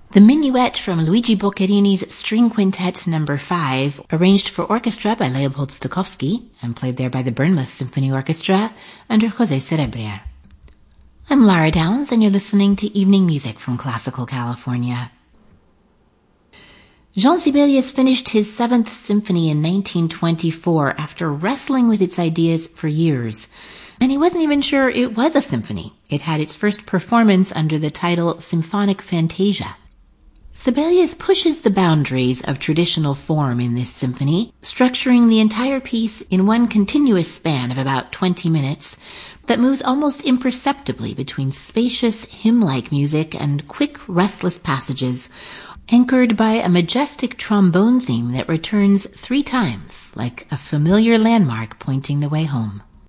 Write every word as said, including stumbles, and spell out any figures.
The Minuet from Luigi Boccherini's String Quintet number five, arranged for orchestra by Leopold Stokowski and played there by the Bournemouth Symphony Orchestra under José Cerebrier. I'm Lara Downs, and you're listening to Evening Music from Classical California. Jean Sibelius finished his Seventh Symphony in nineteen twenty-four after wrestling with its ideas for years. And he wasn't even sure it was a symphony. It had its first performance under the title Symphonic Fantasia. Sibelius pushes the boundaries of traditional form in this symphony, structuring the entire piece in one continuous span of about twenty minutes that moves almost imperceptibly between spacious hymn-like music and quick, restless passages, anchored by a majestic trombone theme that returns three times, like a familiar landmark pointing the way home.